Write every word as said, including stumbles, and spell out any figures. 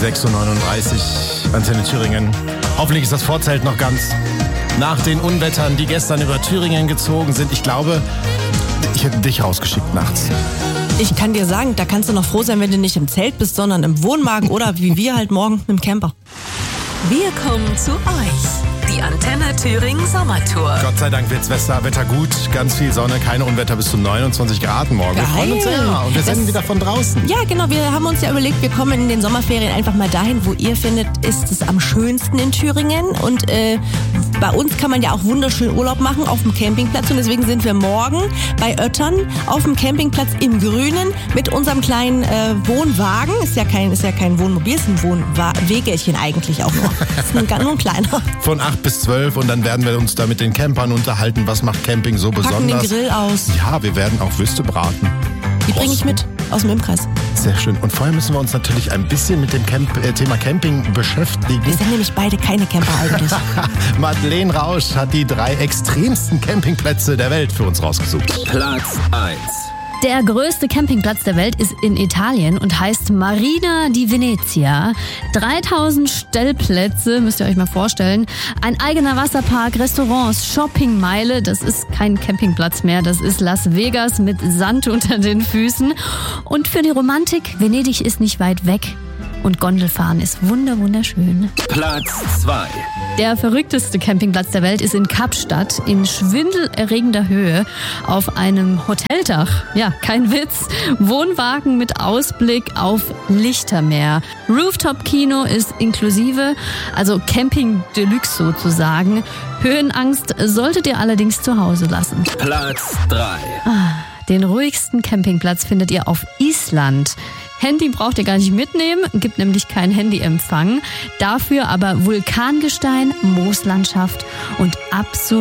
sechs Uhr neununddreißig, Antenne Thüringen. Hoffentlich ist das Vorzelt noch ganz. Nach den Unwettern, die gestern über Thüringen gezogen sind, ich glaube, ich hätte dich rausgeschickt nachts. Ich kann dir sagen, da kannst du noch froh sein, wenn du nicht im Zelt bist, sondern im Wohnwagen oder wie wir halt morgen im Camper. Wir kommen zu euch. Die Antenne Thüringen Sommertour. Gott sei Dank wird's Wetter gut, ganz viel Sonne, keine Unwetter, bis zu neunundzwanzig Grad morgen. Wir freuen uns sehr und wir senden wieder von draußen. Ja, genau, wir haben uns ja überlegt, wir kommen in den Sommerferien einfach mal dahin, wo ihr findet, ist es am schönsten in Thüringen. Und äh, bei uns kann man ja auch wunderschön Urlaub machen auf dem Campingplatz. Und deswegen sind wir morgen bei Oettern auf dem Campingplatz im Grünen mit unserem kleinen äh, Wohnwagen. Ist ja kein, ist ja kein Wohnmobil, ist ein Wohnwägelchen eigentlich auch nur. Ist ein, nur ein kleiner. Von acht bis zwölf und dann werden wir uns da mit den Campern unterhalten, was macht Camping so besonders. Packen den Grill aus. Ja, wir werden auch Würste braten. Die bringe ich mit aus dem Imkreis. Sehr schön. Und vorher müssen wir uns natürlich ein bisschen mit dem Camp, äh, Thema Camping beschäftigen. Wir sind nämlich beide keine Camper eigentlich. Madeleine Rausch hat die drei extremsten Campingplätze der Welt für uns rausgesucht. Platz eins. Der größte Campingplatz der Welt ist in Italien und heißt Marina di Venezia. dreitausend Stellplätze, müsst ihr euch mal vorstellen. Ein eigener Wasserpark, Restaurants, Shoppingmeile. Das ist kein Campingplatz mehr, das ist Las Vegas mit Sand unter den Füßen. Und für die Romantik, Venedig ist nicht weit weg. Und Gondelfahren ist wunder wunderschön. Platz zwei. Der verrückteste Campingplatz der Welt ist in Kapstadt in schwindelerregender Höhe auf einem Hoteldach. Ja, kein Witz. Wohnwagen mit Ausblick auf Lichtermeer. Rooftop-Kino ist inklusive, also Camping Deluxe sozusagen. Höhenangst solltet ihr allerdings zu Hause lassen. Platz drei. Den ruhigsten Campingplatz findet ihr auf Island. Handy braucht ihr gar nicht mitnehmen, gibt nämlich keinen Handyempfang. Dafür aber Vulkangestein, Mooslandschaft und absolut